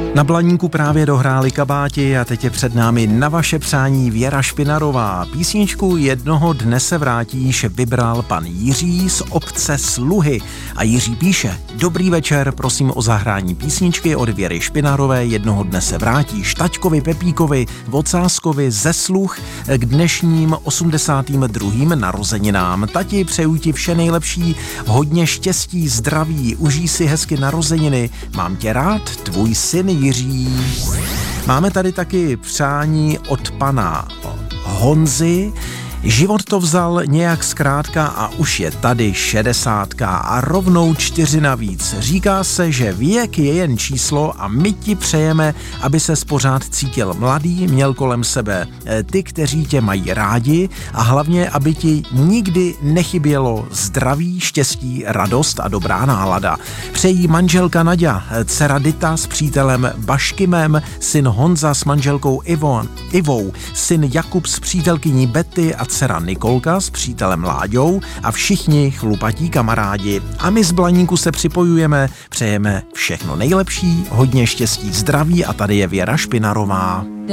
Na Blaníku právě dohráli Kabáti a teď je před námi na vaše přání Věra Špinarová. Písničku Jednoho dne se vrátíš vybral pan Jiří z obce Sluhy. A Jiří píše: Dobrý večer, prosím o zahrání písničky od Věry Špinarové Jednoho dne se vrátíš taťkovi Pepíkovi Vocáskovi ze Sluh k dnešním 82. narozeninám. Tati, přeju ti vše nejlepší, hodně štěstí, zdraví, užij si hezky narozeniny. Mám tě rád, tvůj syn Jiří. Máme tady taky přání od pana Honzy. Život to vzal nějak zkrátka a už je tady 60 a rovnou 4 navíc. Říká se, že věk je jen číslo a my ti přejeme, aby ses pořád cítil mladý, měl kolem sebe ty, kteří tě mají rádi a hlavně, aby ti nikdy nechybělo zdraví, štěstí, radost a dobrá nálada. Přejí manželka Naďa, dcera Dita s přítelem Baškymem, syn Honza s manželkou Ivou, syn Jakub s přítelkyní Betty a dcera Nikolka s přítelem Láďou a všichni chlupatí kamarádi. A my z Blaníku se připojujeme, přejeme všechno nejlepší, hodně štěstí, zdraví a tady je Věra Špinarová.